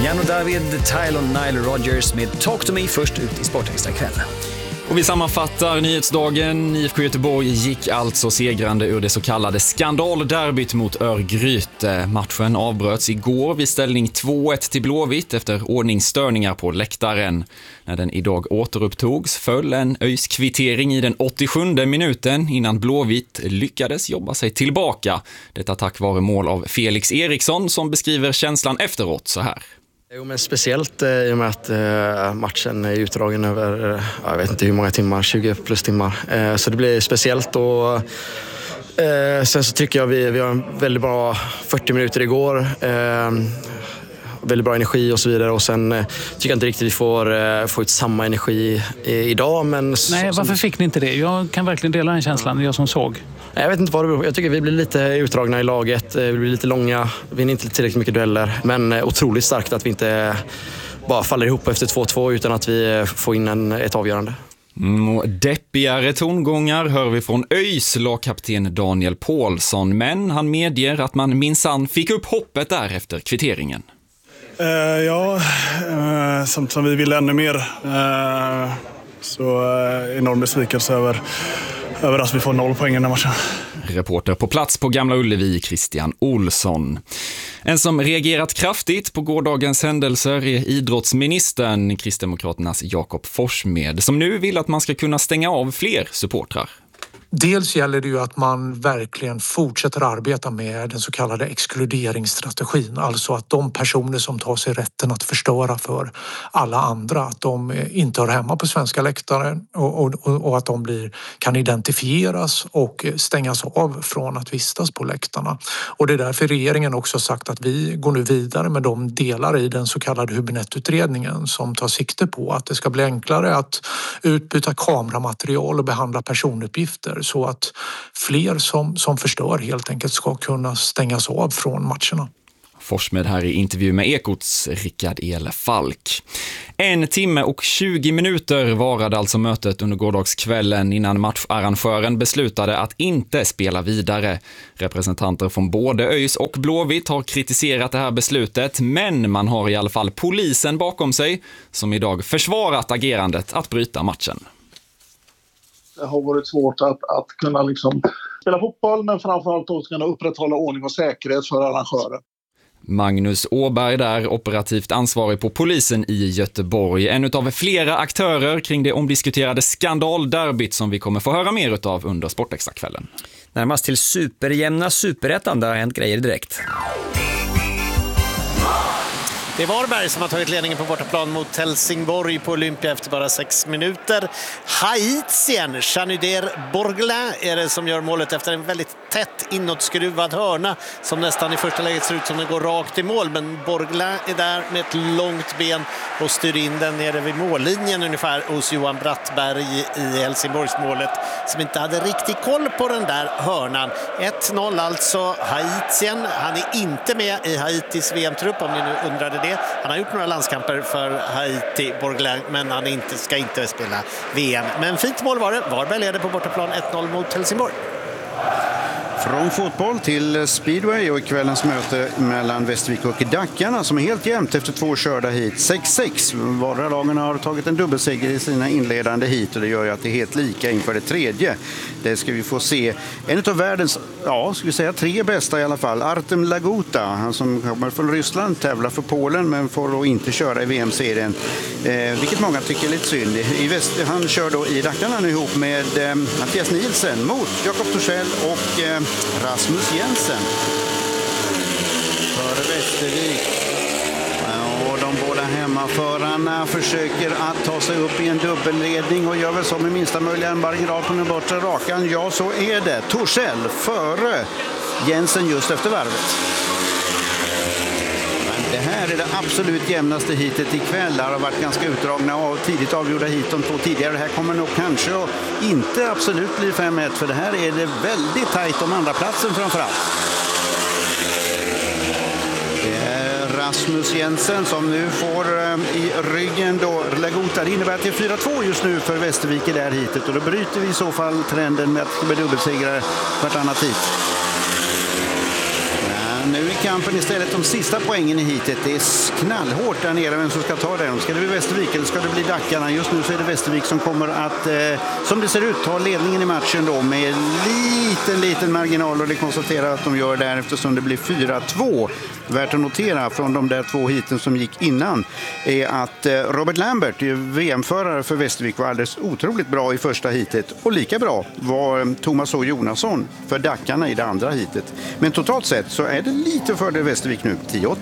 Jan och David, Tyler och Nile Rodgers med Talk to Me först ut i Sportextra kväll. Och vi sammanfattar nyhetsdagen. IFK Göteborg gick alltså segrande ur det så kallade skandalderbyt mot Örgryte. Matchen avbröts igår vid ställning 2-1 till Blåvitt efter ordningsstörningar på läktaren. När den idag återupptogs föll en ÖIS kvittering i den 87:e minuten innan Blåvitt lyckades jobba sig tillbaka. Detta tack vare mål av Felix Eriksson som beskriver känslan efteråt så här. Jo, men speciellt i och med att matchen är utdragen över, jag vet inte hur många timmar, 20 plus timmar. Så det blir speciellt och sen så tycker jag vi har en väldigt bra 40 minuter igår. Väldigt bra energi och så vidare och sen tycker jag inte riktigt vi får ut samma energi idag. Men nej, varför fick ni inte det? Jag kan verkligen dela den känslan, jag som såg. Jag vet inte vad det beror på. Jag tycker vi blir lite utdragna i laget, vi blir lite långa, vi vinner inte tillräckligt mycket dueller. Men otroligt starkt att vi inte bara faller ihop efter 2-2 utan att vi får in ett avgörande. Deppigare tongångar hör vi från ÖIS lagkapten Daniel Paulsson, men han medger att man minsann fick upp hoppet där efter kvitteringen. Som vi ville ännu mer. Så enorm besvikelse över att vi får 0 poäng i den här matchen. Reporter på plats på Gamla Ullevi, Christian Olsson. En som reagerat kraftigt på gårdagens händelser är idrottsministern, Kristdemokraternas Jakob Forssmed, som nu vill att man ska kunna stänga av fler supportrar. Dels gäller det ju att man verkligen fortsätter arbeta med den så kallade exkluderingsstrategin. Alltså att de personer som tar sig rätten att förstöra för alla andra, att de inte hör hemma på svenska läktare och att de kan identifieras och stängas av från att vistas på läktarna. Och det är därför regeringen också sagt att vi går nu vidare med de delar i den så kallade Hübinette-utredningen som tar sikte på att det ska bli enklare att utbyta kameramaterial och behandla personuppgifter så att fler som förstör helt enkelt ska kunna stängas av från matcherna. Forssmed här i intervju med Ekots Rickard El Falk. 1 timme och 20 minuter varade alltså mötet under gårdagskvällen innan matcharrangören beslutade att inte spela vidare. Representanter från både ÖIS och Blåvitt har kritiserat det här beslutet, men man har i alla fall polisen bakom sig som idag försvarat agerandet att bryta matchen. Det har varit svårt att kunna spela fotboll, men framförallt att kunna upprätthålla ordning och säkerhet för arrangörer. Magnus Åberg där, operativt ansvarig på polisen i Göteborg. En av flera aktörer kring det omdiskuterade skandalderbyt som vi kommer få höra mer utav under Sportextra-kvällen. Närmast till superjämna superettan, där har hänt grejer direkt. Det är Varberg som har tagit ledningen på bortaplan mot Helsingborg på Olympia efter bara 6 minuter. Haitien, Chanuder Borglin är det som gör målet efter en väldigt tätt inåtskruvad hörna som nästan i första läget ser ut som den går rakt i mål. Men Borglin är där med ett långt ben och styr in den nere vid mållinjen ungefär hos Johan Brattberg i Helsingborgsmålet som inte hade riktigt koll på den där hörnan. 1-0 alltså Haitien. Han är inte med i Haitis VM-trupp om ni nu undrade det. Han har gjort några landskamper för Haiti, Borglin, men han ska inte spela VM. Men fint mål var det. Varberg leder på bortaplan 1-0 mot Helsingborg. Från fotboll till speedway och kvällens möte mellan Västervik och Dackarna som är helt jämnt efter 2 körda hit. 6-6. Vardera lagen har tagit en dubbelseger i sina inledande hit och det gör ju att det är helt lika inför det tredje. Det ska vi få se. En av världens, ska vi säga 3 bästa i alla fall. Artem Laguta, han som kommer från Ryssland, tävlar för Polen men får då inte köra i VM-serien. Vilket många tycker är lite synd. Han kör då i Dackarna nu ihop med Mattias Nielsen mot Jakob Torssell och Rasmus Jensen för Västervik. Och de båda hemmaförarna försöker att ta sig upp i en dubbelledning och gör väl så med minsta möjliga marginal på den bortre rakan. Ja, så är det. Torssell före Jensen just efter varvet. Det här är det absolut jämnaste hitet ikväll. Det har varit ganska utdragna och tidigt avgjorda hit de 2 tidigare. Det här kommer nog kanske att inte absolut bli 5-1 för det här är det väldigt tajt om andra platsen framförallt. Det är Rasmus Jensen som nu får i ryggen då Laguta. Det innebär att det är 4-2 just nu för Västervik i det här hitet och då bryter vi i så fall trenden med att det blir dubbelsegrar vartannat hit. Men nu är kampen istället om sista poängen i hitet. Det är knallhårt där nere vem som ska ta den. Ska det bli Västervik eller ska det bli Dackarna? Just nu så är det Västervik som kommer att, som det ser ut, ta ledningen i matchen då med liten marginal, och det konstaterar att de gör där eftersom det blir 4-2. Värt att notera från de där 2 hiten som gick innan är att Robert Lambert, VM-förare för Västervik, var alldeles otroligt bra i första hitet, och lika bra var Thomas H. Jonasson för Dackarna i det andra hitet. Men totalt sett så är det lite fördel Västervik nu, 10-8.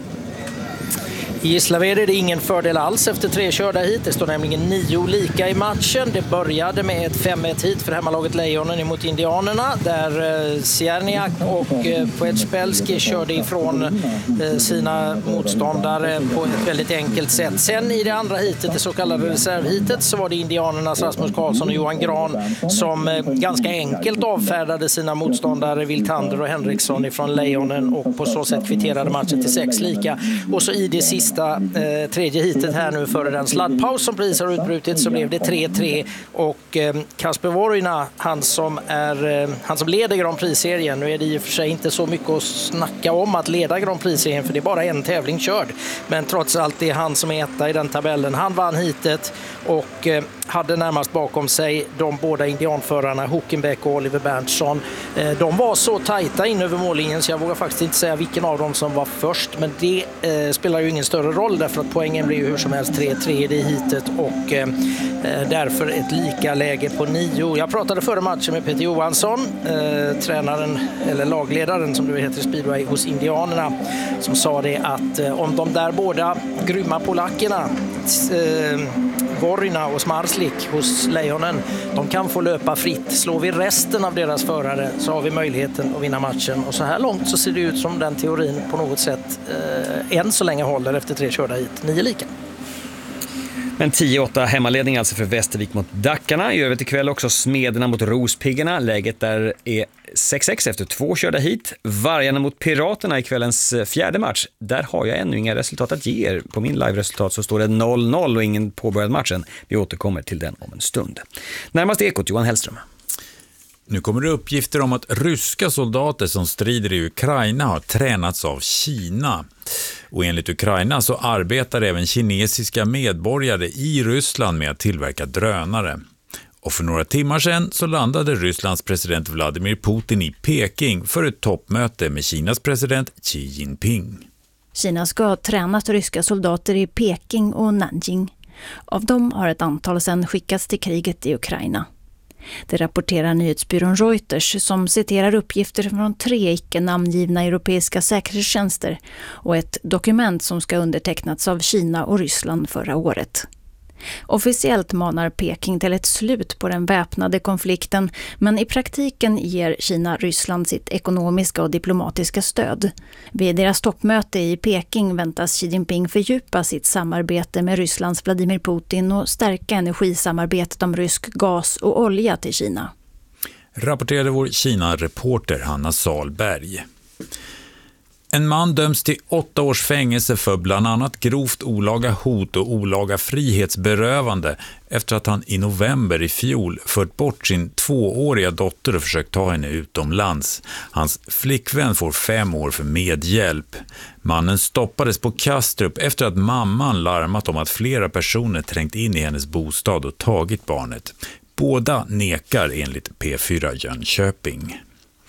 I Gislaved är det ingen fördel alls efter 3 körda hit. Det står nämligen 9 lika i matchen. Det började med ett 5-1 hit för hemmalaget Lejonen emot Indianerna, där Sierniak och Poetspelski körde ifrån sina motståndare på ett väldigt enkelt sätt. Sen i det andra hitet, det så kallade reservhitet, så var det Indianernas Rasmus Karlsson och Johan Gran som ganska enkelt avfärdade sina motståndare Wiltander och Henriksson ifrån Lejonen, och på så sätt kvitterade matchen till 6 lika. Och så i det sista tredje hitet här nu före den sladdpaus som precis har utbrutit, så blev det 3-3, och Kasper Vorina, han som leder Grand Prix-serien, nu är det i och för sig inte så mycket att snacka om att leda Grand Prix-serien för det är bara en tävling körd, men trots allt det är han som är etta i den tabellen. Han vann hitet och hade närmast bakom sig de båda indianförarna Huckenbeck och Oliver Berntsson. De var så tajta in över mållinjen så jag vågar faktiskt inte säga vilken av dem som var först, men det spelar ju ingen större roll därför att poängen blir ju hur som helst 3-3 i det hitet, och därför ett lika läge på 9. Jag pratade före matchen med Peter Johansson, tränaren eller lagledaren som det heter i Speedway hos Indianerna, som sa det att om de där båda grymma polackerna Vorina och Smarslik hos Lejonen, de kan få löpa fritt. Slår vi resten av deras förare så har vi möjligheten att vinna matchen, och så här långt så ser det ut som den teorin på något sätt än så länge håller efter 3 körda hit. 9 lika. Men 10-8 hemmaledning alltså för Västervik mot Dackarna. I övrigt ikväll också Smederna mot Rospiggarna. Läget där är 6-6 efter 2 körda hit. Vargarna mot Piraterna i kvällens 4:e match. Där har jag ännu inga resultat att ge er. På min live-resultat så står det 0-0 och ingen påbörjad matchen. Vi återkommer till den om en stund. Närmast Ekot, Johan Hellström. Nu kommer det uppgifter om att ryska soldater som strider i Ukraina har tränats av Kina. Och enligt Ukraina så arbetar även kinesiska medborgare i Ryssland med att tillverka drönare. Och för några timmar sedan så landade Rysslands president Vladimir Putin i Peking för ett toppmöte med Kinas president Xi Jinping. Kina ska ha tränat ryska soldater i Peking och Nanjing. Av dem har ett antal sedan skickats till kriget i Ukraina. Det rapporterar nyhetsbyrån Reuters som citerar uppgifter från 3 icke-namngivna europeiska säkerhetstjänster och ett dokument som ska undertecknats av Kina och Ryssland förra året. Officiellt manar Peking till ett slut på den väpnade konflikten, men i praktiken ger Kina Ryssland sitt ekonomiska och diplomatiska stöd. Vid deras toppmöte i Peking väntas Xi Jinping fördjupa sitt samarbete med Rysslands Vladimir Putin och stärka energisamarbetet om rysk gas och olja till Kina. Rapporterade vår Kina-reporter Hanna Salberg. En man döms till 8 års fängelse för bland annat grovt olaga hot och olaga frihetsberövande efter att han i november i fjol fört bort sin 2-åriga dotter och försökt ta henne utomlands. Hans flickvän får 5 år för medhjälp. Mannen stoppades på Kastrup efter att mamman larmat om att flera personer trängt in i hennes bostad och tagit barnet. Båda nekar enligt P4 Jönköping.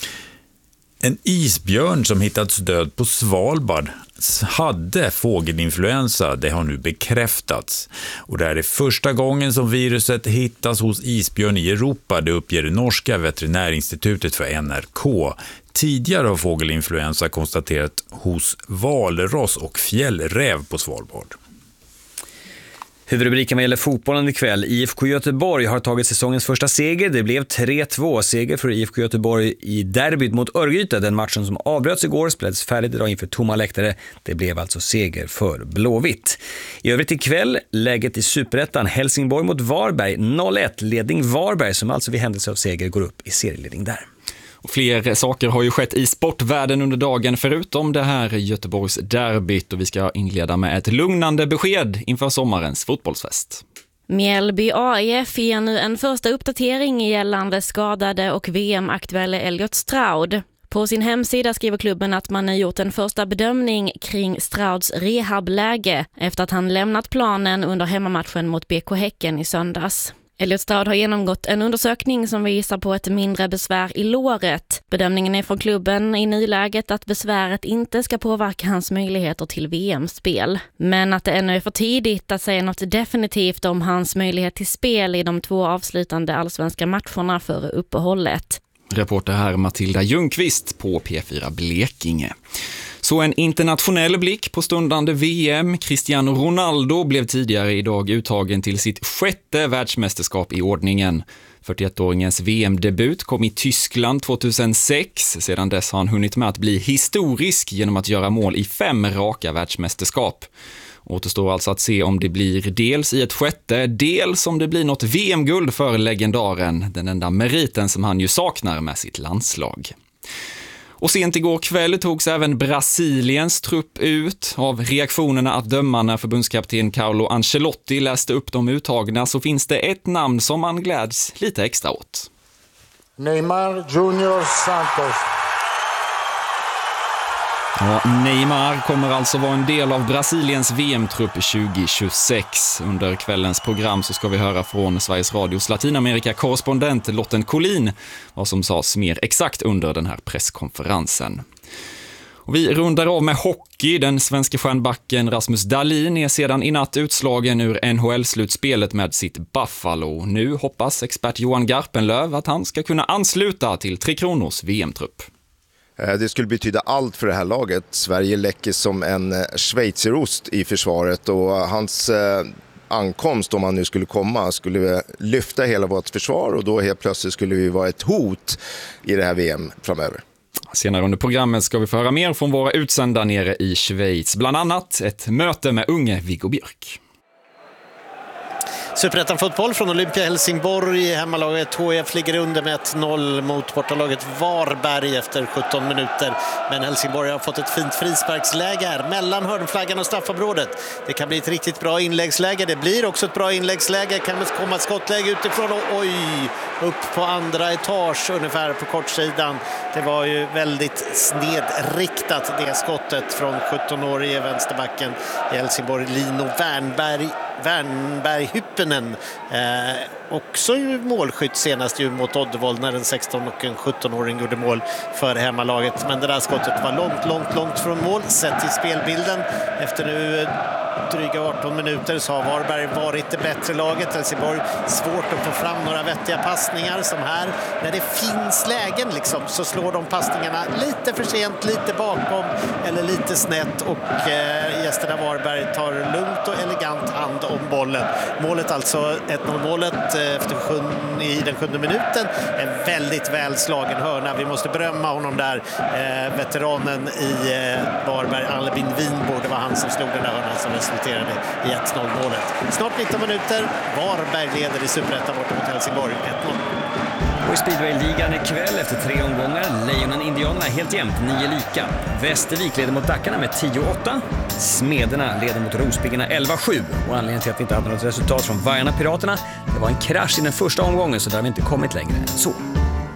En isbjörn som hittats död på Svalbard hade fågelinfluensa, det har nu bekräftats. Och det här är första gången som viruset hittas hos isbjörn i Europa, det uppger det norska veterinärinstitutet för NRK. Tidigare har fågelinfluensa konstaterat hos valross och fjällräv på Svalbard. Huvudrubriken vad gäller fotbollen ikväll. IFK Göteborg har tagit säsongens första seger. Det blev 3-2 seger för IFK Göteborg i derbyt mot Örgryte. Den matchen som avbröts igår spelades färdigt idag inför tomma läktare. Det blev alltså seger för Blåvitt. I övrigt ikväll läget i Superettan. Helsingborg mot Varberg 0-1. Ledning Varberg som alltså vid händelse av seger går upp i serieledning där. Och fler saker har ju skett i sportvärlden under dagen förutom det här Göteborgs derbyt, och vi ska inleda med ett lugnande besked inför sommarens fotbollsfest. Mjällby AIF ger nu en första uppdatering gällande skadade och VM-aktuelle Elliot Stroud. På På sin hemsida skriver klubben att man har gjort en första bedömning kring Strauds rehabläge efter att han lämnat planen under hemmamatchen mot BK Häcken i söndags. Elliot Stroud har genomgått en undersökning som visar på ett mindre besvär i låret. Bedömningen är från klubben i nyläget att besväret inte ska påverka hans möjligheter till VM-spel. Men att det ännu är för tidigt att säga något definitivt om hans möjlighet till spel i de 2 avslutande allsvenska matcherna före uppehållet. Reporter här Matilda Ljungqvist på P4 Blekinge. Så en internationell blick på stundande VM. Cristiano Ronaldo blev tidigare idag uttagen till sitt 6:e världsmästerskap i ordningen. 41-åringens VM-debut kom i Tyskland 2006. Sedan dess har han hunnit med att bli historisk genom att göra mål i 5 raka världsmästerskap. Återstår alltså att se om det blir dels i ett 6:e, dels om det blir något VM-guld för legendaren. Den enda meriten som han ju saknar med sitt landslag. Och sent igår kväll togs även Brasiliens trupp ut. Av reaktionerna att döma när förbundskapten Carlo Ancelotti läste upp de uttagna så finns det ett namn som man gläds lite extra åt. Neymar Junior Santos. Ja, Neymar kommer alltså vara en del av Brasiliens VM-trupp 2026. Under kvällens program så ska vi höra från Sveriges Radios Latinamerika-korrespondent Lotten Collin vad som sades mer exakt under den här presskonferensen. Och vi rundar av med hockey. Den svenska stjärnbacken Rasmus Dahlin är sedan i natt utslagen ur NHL-slutspelet med sitt Buffalo. Nu hoppas expert Johan Garpenlöv att han ska kunna ansluta till Tre Kronors VM-trupp. Det skulle betyda allt för det här laget. Sverige läcker som en schweizerost i försvaret och hans ankomst, om han nu skulle komma, skulle lyfta hela vårt försvar och då helt plötsligt skulle vi vara ett hot i det här VM framöver. Senare under programmet ska vi få höra mer från våra utsända nere i Schweiz. Bland annat ett möte med unge Viggo Björk. Superettan-fotboll från Olympia Helsingborg. Hemmalaget HF ligger under med 1-0 mot bortalaget Varberg efter 17 minuter. Men Helsingborg har fått ett fint frisparksläge här mellan hörnflaggan och straffområdet. Det kan bli ett riktigt bra inläggsläge. Det blir också ett bra inläggsläge. Kan det komma ett skottläge utifrån och oj, upp på andra etage ungefär på kortsidan. Det var ju väldigt snedriktat det skottet från 17-årige vänsterbacken i Helsingborg, Lino Wernberg Hyppenen. Också ju målskytt senast ju mot Oddevold när en 16- och en 17-åring gjorde mål för hemmalaget. Men det där skottet var långt från mål sett i spelbilden. Efter nu dryga 18 minuter så har Varberg varit det bättre laget. Helsingborg svårt att få fram några vettiga passningar som här. När det finns lägen liksom, så slår de passningarna lite för sent, lite bakom eller lite snett och gästerna Varberg tar lugnt och elegant hand om bollen. Målet alltså 1-0-målet i den 7:e minuten. En väldigt välslagen hörna. Vi måste berömma honom där. Veteranen i Varberg, Albin Winborg, det var han som slog den där hörnan som resulterade i 1-0-målet. Snart 19 minuter. Varberg leder i Superettan borta mot Helsingborg 1-0. Och i Speedway-ligan ikväll efter 3 omgångar. Lejonen Indianerna helt jämnt, 9 lika. Västervik leder mot Dackarna med 10-8. Smederna leder mot Rospiggarna 11-7. Och anledningen till att vi inte hade något resultat från Vargarna Piraterna, det var en krasch i den första omgången så där har vi inte kommit längre än så.